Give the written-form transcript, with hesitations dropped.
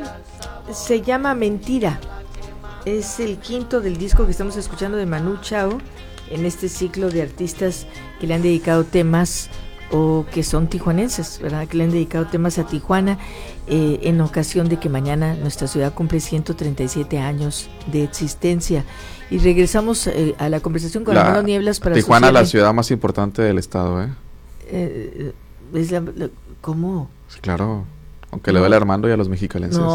se llama Mentira. Es el quinto del disco que estamos escuchando de Manu Chao en este ciclo de artistas que le han dedicado temas o que son tijuanenses, ¿verdad? Que le han dedicado temas a Tijuana en ocasión de que mañana nuestra ciudad cumple 137 años de existencia. Y regresamos a la conversación con Armando Nieblas para Tijuana, la ciudad más importante del estado, es ¿cómo? Sí, claro, aunque le duele a Armando y a los mexicalenses. No.